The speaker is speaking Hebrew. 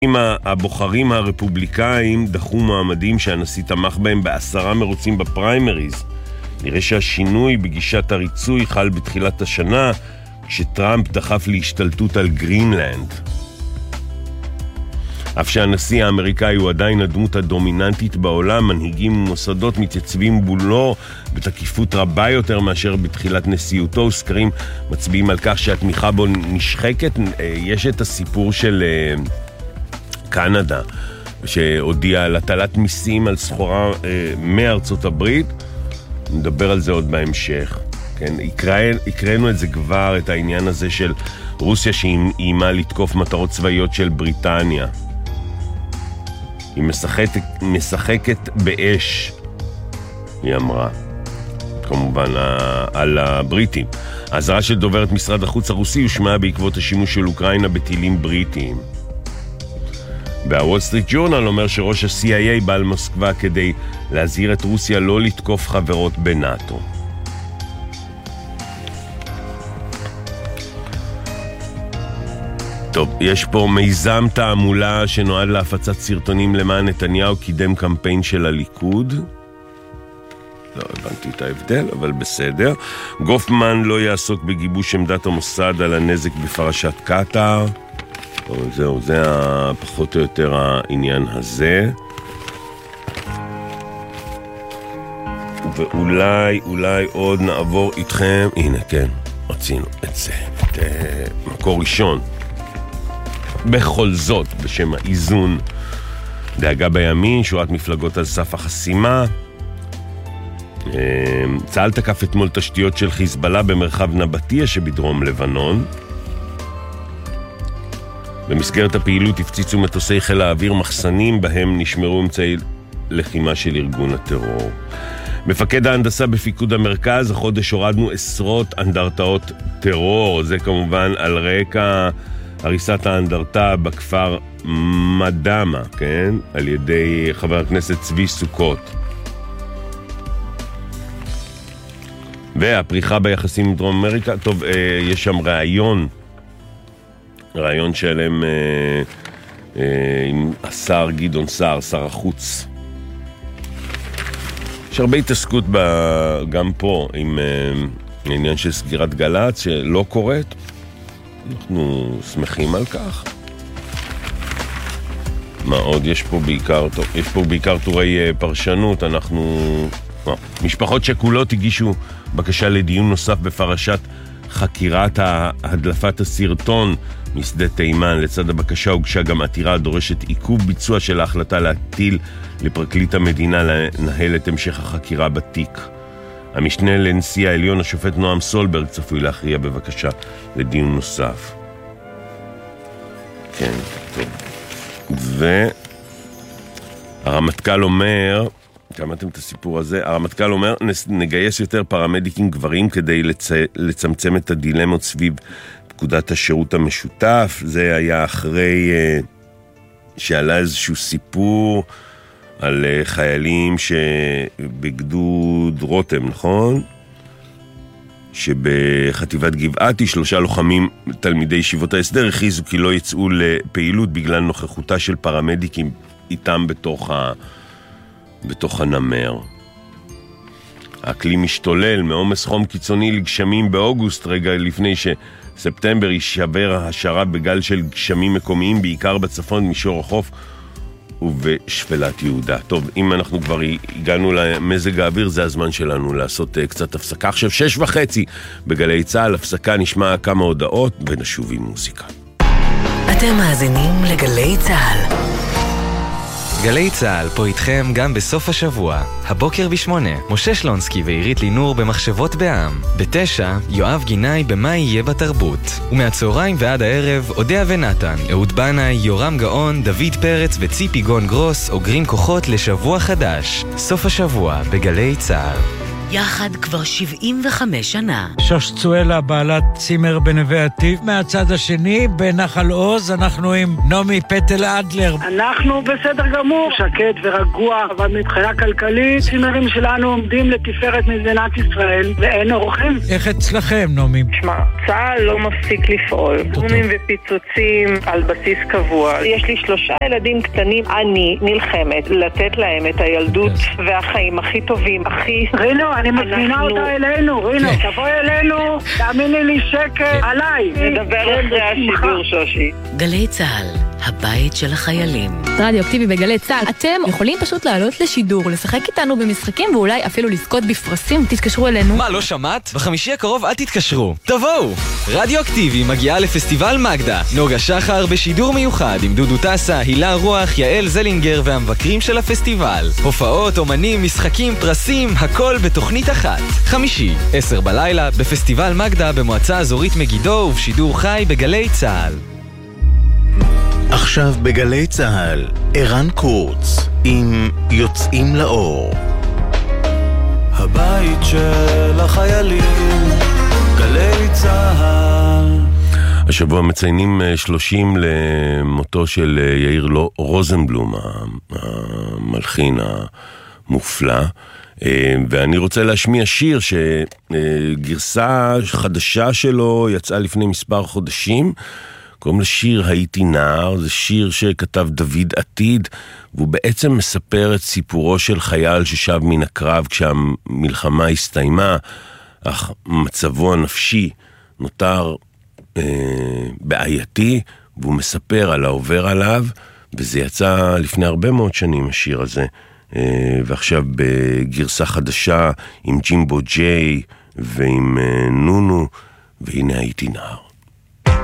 הבוחרים הרפובליקאים דחו מועמדים שהנשיא תמך בהם ב10 מרוצים בפריימריז. נראה שהשינוי בגישת הריצוי חל בתחילת השנה, כשטראמפ דחף להשתלטות על גרינלנד. אף שהנשיא האמריקאי הוא עדיין הדמות הדומיננטית בעולם, מנהיגים ומוסדות מתייצבים מולו בתקיפות רבה יותר מאשר בתחילת נשיאותו, וסקרים מצביעים על כך שהתמיכה בו נשחקת. יש את הסיפור של קנדה, שהודיעה על הטלת מיסים על סחורה מארצות הברית. נדבר על זה עוד בהמשך. כן, הקראנו את זה כבר, את העניין הזה של רוסיה שאיימה לתקוף מטרות צבאיות של בריטניה. היא משחקת באש, היא אמרה, כמובן על הבריטים. האזהרה של דוברת משרד החוץ הרוסי הושמעה בעקבות השימוש של אוקראינה בטילים בריטיים. והוול סטריט ג'ורנל אומר שראש ה-CIA בא למוסקבה כדי להזהיר את רוסיה לא לתקוף חברות בנאטו. טוב, יש פה מיזם תעמולה שנועד להפצת סרטונים למען נתניהו, קידם קמפיין של הליכוד. לא הבנתי את ההבדל, אבל בסדר. גופמן לא יעסוק בגיבוש עמדת המוסד על הנזק בפרשת קטר. זהו, זה פחות או יותר העניין הזה. ואולי עוד נעבור איתכם. הנה, כן, רצינו את זה. את מקור ראשון. בכל זאת, בשם האיזון, דאגה בימין, שורת מפלגות על סף החסימה. צה"ל תקף אתמול תשתיות של חיזבאללה במרחב נבטיה שבדרום לבנון. במסגרת הפעילות הפציצו מטוסי חיל האוויר מחסנים בהם נשמרו אמצעי לחימה של ארגון הטרור. מפקד ההנדסה בפיקוד המרכז, החודש הורדנו עשרות אנדרטאות טרור. זה כמובן על רקע הריסת האנדרטה בכפר מדמה, כן? על ידי חבר הכנסת צבי סוכות. והפריחה ביחסים עם דרום אמריקה, טוב, יש שם רעיון שלהם עם השר גדעון סער, שר החוץ. יש הרבה התעסקות גם פה עם העניין של סגירת גל"צ שלא קורית. אנחנו שמחים על כך. מה עוד? יש פה בעיקר טורי פרשנות. משפחות שכולות הגישו בקשה לדיון נוסף בפרשת חקירת הדלפת הסרטון משדה תימן. לצד הבקשה הוגשה גם עתירה הדורשת עיכוב ביצוע של ההחלטה להטיל לפרקליט המדינה לנהל את המשך החקירה בתיק. המשנה לנשיא העליון, השופט נועם סולברג, צפוי להכריע בבקשה לדיון נוסף. כן, טוב. והרמטכ"ל אומר, שמעתם את הסיפור הזה? הרמטכ"ל אומר, נגייס יותר פרמדיקים גברים כדי לצמצם את הדילמות סביב פקודת השירות המשותף. זה היה אחרי שעלה איזשהו סיפור על חיילים שבגדוד רותם, נכון? שבחטיבת גבעתי 3 לוחמים תלמידי ישיבות ההסדר הכריזו כי לא יצאו לפעילות בגלל נוכחותה של פרמדיקים איתם בתוך הנמר. האקלים משתולל מעומס חום קיצוני לגשמים באוגוסט, רגע לפני שספטמבר יישבר השערה בגל של גשמים מקומיים, בעיקר בצפון, מישור החוף ובשפלת יהודה. טוב, אם אנחנו כבר הגענו למזג האוויר, זה הזמן שלנו לעשות קצת הפסקה. עכשיו 6:30 בגלי צהל, הפסקה, נשמע כמה הודעות ונשוב עם מוזיקה. אתם מאזינים לגלי צהל. גלי צהל פה איתכם גם בסוף השבוע. הבוקר ב8, משה שלונסקי ועירית לינור במחשבות בעם. ב9, יואב גינאי במה יהיה בתרבות. ומהצהריים ועד הערב, אודיה ונתן, אהוד בנאי, יורם גאון, דוד פרץ וציפי גון גרוס אוגרים כוחות לשבוע חדש. סוף השבוע בגלי צהל. יחד כבר 75 שנה. שוש צואלה, בעלת צימר בנווה עתיב. מהצד השני, בנחל עוז, אנחנו עם נעמי פטל אדלר. אנחנו בסדר גמור, שקט ורגוע, אבל מבחינה כלכלית, צימרים שלנו עומדים לתפארת מדינת ישראל, ואין אורחים. איך אצלכם, נעמי? שמע, צה"ל לא מפסיק לפעול. בומים ופיצוצים על בסיס קבוע. יש לי 3 ילדים קטנים. אני נלחמת לתת להם את הילדות והחיים הכי טובים, הכי... רינו, אני מזמינה אותה אלינו, רינו, תבואי אלינו, תאמיני לי שקט, עליי. נדבר אחרי השידור, שושי. גלי צהל, הבית של החיילים. רדיו אקטיבי בגלי צהל. אתם יכולים פשוט לעלות לשידור, לשחק איתנו במשחקים ואולי אפילו לזכות בפרסים. תתקשרו אלינו. מה, לא שמעת? בחמישי הקרוב אל תתקשרו. תבואו! רדיו אקטיבי מגיעה לפסטיבל מגדה. נוגה שחר בשידור מיוחד עם דודו טסה, הילה רוח, יעל זלינגר והמבקרים של הפסטיבל. הופעות, אומנים, משחקים, פרסים, הכל בתוכנית אחת. חמישי, 10 בלילה, בפסטיבל מגדה במועצה אזורית מגידו ובשידור חי בגלי צהל. עכשיו בגלי צהל, ערן קורץ עם יוצאים לאור. הבית של החיילים, גלי צהל. השבוע מציינים 30 למותו של יאיר רוזנבלום, המלחין המופלא, ואני רוצה להשמיע שיר שגרסה חדשה שלו יצאה לפני מספר חודשים, קוראים לשיר הייתי נער. זה שיר שכתב דוד עתיד, והוא בעצם מספר את סיפורו של חייל ששב מן הקרב כשהמלחמה הסתיימה, אך מצבו הנפשי נותר בעייתי, והוא מספר על העובר עליו, וזה יצא לפני הרבה מאוד שנים השיר הזה, ועכשיו בגרסה חדשה עם ג'ימבו ג'יי ועם נונו, והנה הייתי נער.